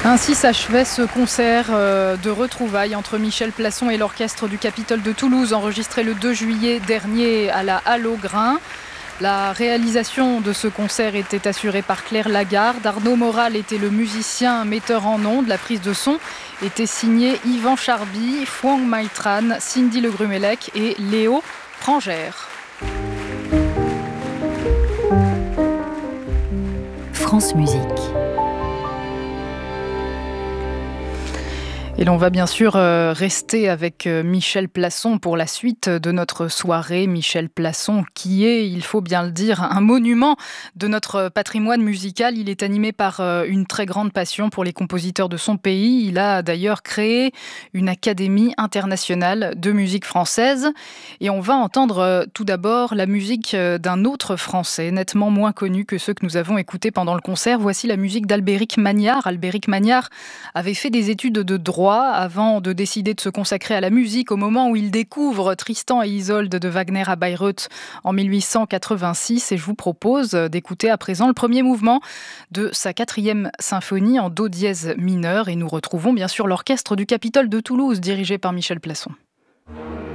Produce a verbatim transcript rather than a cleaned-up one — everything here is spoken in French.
Ainsi s'achevait ce concert euh, de retrouvailles entre Michel Plasson et l'orchestre du Capitole de Toulouse, enregistré le deux juillet dernier à la Halle aux Grains. La réalisation de ce concert était assurée par Claire Lagarde. Arnaud Moral était le musicien metteur en ondes. La prise de son était signée Yvan Charby, Fouang Maitran, Cindy Le Grumelec et Léo Prangère. France Musique. Et l'on va bien sûr rester avec Michel Plasson pour la suite de notre soirée. Michel Plasson qui est, il faut bien le dire, un monument de notre patrimoine musical. Il est animé par une très grande passion pour les compositeurs de son pays. Il a d'ailleurs créé une académie internationale de musique française. Et on va entendre tout d'abord la musique d'un autre Français, nettement moins connu que ceux que nous avons écoutés pendant le concert. Voici la musique d'Albéric Magnard. Albéric Magnard avait fait des études de droit avant de décider de se consacrer à la musique au moment où il découvre Tristan et Isolde de Wagner à Bayreuth en mille huit cent quatre-vingt-six. Et je vous propose d'écouter à présent le premier mouvement de sa quatrième symphonie en do dièse mineur. Et nous retrouvons bien sûr l'orchestre du Capitole de Toulouse dirigé par Michel Plasson.